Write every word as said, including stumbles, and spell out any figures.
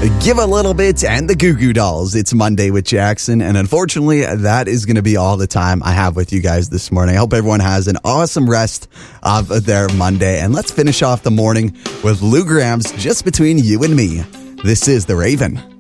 Give a Little Bit and the Goo Goo Dolls. It's Monday with Jackson, and unfortunately, that is going to be all the time I have with you guys this morning. I hope everyone has an awesome rest of their Monday, and let's finish off the morning with Lou Gramm's Just Between You and Me. This is The Raven.